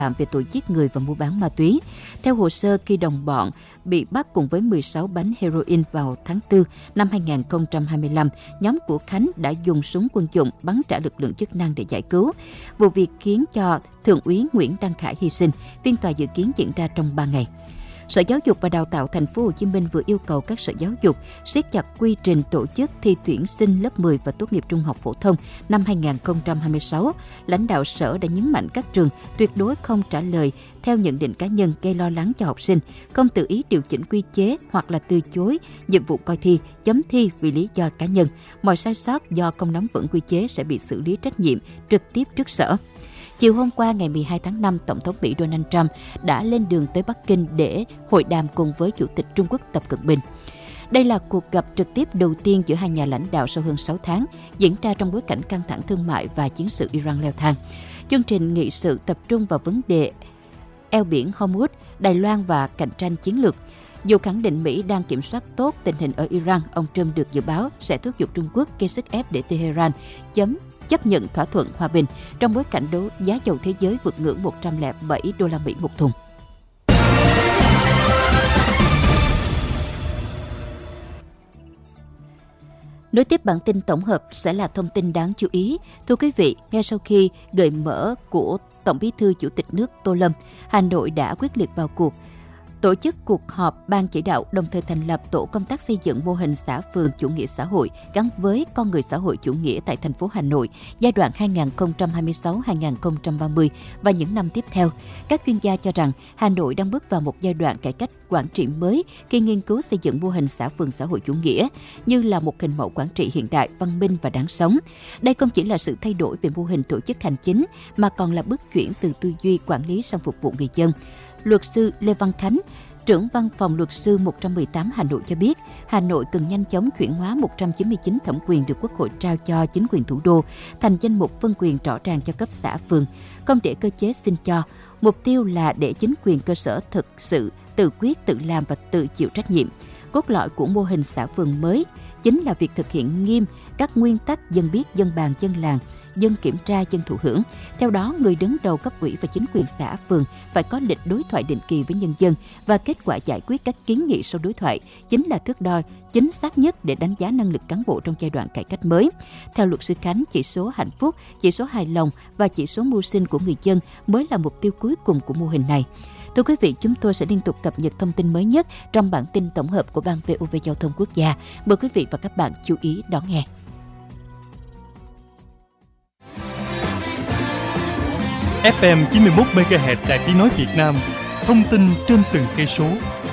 phạm về tội giết người và mua bán ma túy. Theo hồ sơ, khi đồng bọn bị bắt cùng với 16 bánh heroin vào tháng 4 năm 2025, nhóm của Khánh đã dùng súng quân dụng bắn trả lực lượng chức năng để giải cứu. Vụ việc khiến cho Thượng úy Nguyễn Đăng Khải hy sinh. Phiên tòa dự kiến diễn ra trong 3 ngày. Sở Giáo dục và Đào tạo Thành phố Hồ Chí Minh vừa yêu cầu các sở giáo dục siết chặt quy trình tổ chức thi tuyển sinh lớp 10 và tốt nghiệp trung học phổ thông năm 2026. Lãnh đạo sở đã nhấn mạnh các trường tuyệt đối không trả lời theo nhận định cá nhân gây lo lắng cho học sinh, không tự ý điều chỉnh quy chế hoặc là từ chối nhiệm vụ coi thi, chấm thi vì lý do cá nhân. Mọi sai sót do không nắm vững quy chế sẽ bị xử lý trách nhiệm trực tiếp trước sở. Chiều hôm qua, ngày 12 tháng 5, Tổng thống Mỹ Donald Trump đã lên đường tới Bắc Kinh để hội đàm cùng với Chủ tịch Trung Quốc Tập Cận Bình. Đây là cuộc gặp trực tiếp đầu tiên giữa hai nhà lãnh đạo sau hơn 6 tháng, diễn ra trong bối cảnh căng thẳng thương mại và chiến sự Iran leo thang. Chương trình nghị sự tập trung vào vấn đề eo biển Hormuz, Đài Loan và cạnh tranh chiến lược. Dù khẳng định Mỹ đang kiểm soát tốt tình hình ở Iran, ông Trump được dự báo sẽ thúc giục Trung Quốc gây sức ép để Tehran chấp nhận thỏa thuận hòa bình trong bối cảnh giá dầu thế giới vượt ngưỡng 107 đô la Mỹ một thùng. Nối tiếp bản tin tổng hợp sẽ là thông tin đáng chú ý. Thưa quý vị, ngay sau khi gợi mở của Tổng Bí thư Chủ tịch nước Tô Lâm, Hà Nội đã quyết liệt vào cuộc, tổ chức cuộc họp ban chỉ đạo, đồng thời thành lập tổ công tác xây dựng mô hình xã phường chủ nghĩa xã hội gắn với con người xã hội chủ nghĩa tại thành phố Hà Nội giai đoạn 2026-2030 và những năm tiếp theo. Các chuyên gia cho rằng Hà Nội đang bước vào một giai đoạn cải cách quản trị mới khi nghiên cứu xây dựng mô hình xã phường xã hội chủ nghĩa như là một hình mẫu quản trị hiện đại, văn minh và đáng sống. Đây không chỉ là sự thay đổi về mô hình tổ chức hành chính mà còn là bước chuyển từ tư duy quản lý sang phục vụ người dân. Luật sư Lê Văn Khánh, trưởng văn phòng luật sư 118 Hà Nội cho biết, Hà Nội cần nhanh chóng chuyển hóa 199 thẩm quyền được Quốc hội trao cho chính quyền thủ đô thành danh mục phân quyền rõ ràng cho cấp xã phường, không để cơ chế xin cho. Mục tiêu là để chính quyền cơ sở thực sự tự quyết, tự làm và tự chịu trách nhiệm. Cốt lõi của mô hình xã phường mới chính là việc thực hiện nghiêm các nguyên tắc dân biết, dân bàn, dân làng, dân kiểm tra, dân thụ hưởng. Theo đó, người đứng đầu cấp ủy và chính quyền xã, phường phải có lịch đối thoại định kỳ với nhân dân và kết quả giải quyết các kiến nghị sau đối thoại chính là thước đo chính xác nhất để đánh giá năng lực cán bộ trong giai đoạn cải cách mới. Theo luật sư Khánh, chỉ số hạnh phúc, chỉ số hài lòng và chỉ số mưu sinh của người dân mới là mục tiêu cuối cùng của mô hình này. Thưa quý vị, chúng tôi sẽ liên tục cập nhật thông tin mới nhất trong bản tin tổng hợp của Ban VOV Giao thông Quốc gia. Mời quý vị và các bạn chú ý đón nghe. FM 91 MHz Đài Tiếng nói Việt Nam, thông tin trên từng cây số.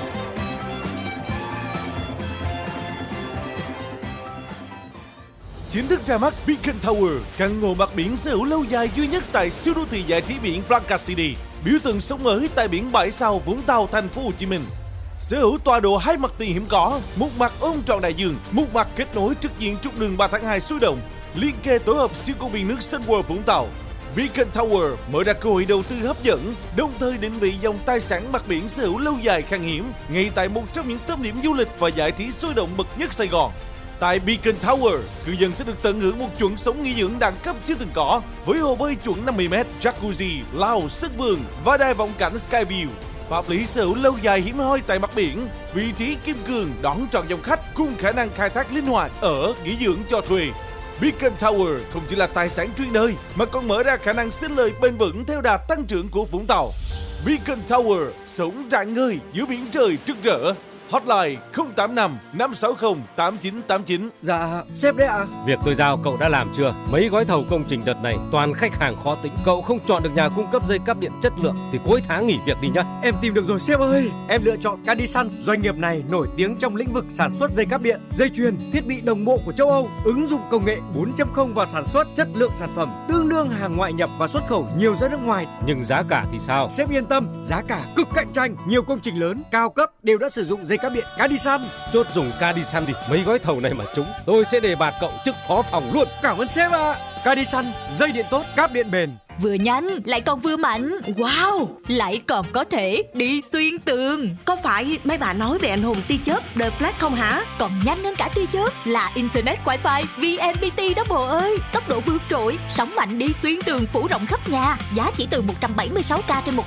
Chính thức ra mắt Beacon Tower, căn hộ mặt biển sở hữu lâu dài duy nhất tại siêu đô thị giải trí biển Playa City, biểu tượng sống mới tại biển Bãi Sau, Vũng Tàu, Thành phố Hồ Chí Minh. Sở hữu tọa độ 2 mặt tiền hiếm có, một mặt ôm trọn đại dương, một mặt kết nối trực diện trục đường 3 tháng 2 sôi động, liên kề tổ hợp siêu công viên nước Sun World Vũng Tàu. Beacon Tower mở ra cơ hội đầu tư hấp dẫn, đồng thời định vị dòng tài sản mặt biển sở hữu lâu dài khan hiếm ngay tại một trong những tâm điểm du lịch và giải trí sôi động bậc nhất Sài Gòn. Tại Beacon Tower, cư dân sẽ được tận hưởng một chuẩn sống nghỉ dưỡng đẳng cấp chưa từng có, với hồ bơi chuẩn 50m, jacuzzi, lao, sân vườn và đài vọng cảnh Skyview. Pháp lý sở hữu lâu dài hiếm hoi tại mặt biển, vị trí kim cương đón trọn dòng khách cùng khả năng khai thác linh hoạt ở nghỉ dưỡng cho thuê. Beacon Tower không chỉ là tài sản chuyên đời mà còn mở ra khả năng sinh lời bền vững theo đà tăng trưởng của Vũng Tàu. Beacon Tower sống rạng ngời giữa biển trời rực rỡ. Hotline 085 560 8989. Dạ, sếp đấy ạ. Việc tôi giao cậu đã làm chưa? Mấy gói thầu công trình đợt này toàn khách hàng khó tính. Cậu không chọn được nhà cung cấp dây cáp điện chất lượng thì cuối tháng nghỉ việc đi nhá. Em tìm được rồi sếp ơi. Em lựa chọn Cadisan. Doanh nghiệp này nổi tiếng trong lĩnh vực sản xuất dây cáp điện, dây chuyền, thiết bị đồng bộ của châu Âu, ứng dụng công nghệ 4.0 vào sản xuất, chất lượng sản phẩm tương đương hàng ngoại nhập và xuất khẩu nhiều ra nước ngoài. Nhưng giá cả thì sao? Sếp yên tâm, giá cả cực cạnh tranh. Nhiều công trình lớn, cao cấp đều đã sử dụng dây cáp điện Cadisan. Chốt dùng Cadisan thì mấy gói thầu này mà trúng, tôi sẽ đề bạt cậu chức phó phòng luôn. Cảm ơn sếp ạ. Cadisan, dây điện tốt, cáp điện bền. vừa nhanh lại còn vừa mạnh. Wow, Lại còn có thể đi xuyên tường. có phải mấy bà nói về anh hùng tia chớp The Flash không hả? Còn nhanh hơn cả tia chớp là Internet Wi-Fi VNPT đó bồ ơi. Tốc độ vượt trội, sóng mạnh đi xuyên tường phủ rộng khắp nhà. Giá chỉ từ 176k trên một